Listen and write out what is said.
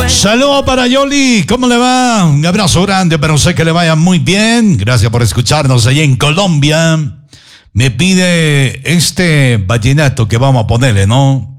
Saludos para Yoli, ¿cómo le va? Un abrazo grande, pero sé que le vaya muy bien. Gracias por escucharnos allá en Colombia. Me pide este vallenato que vamos a ponerle, ¿no?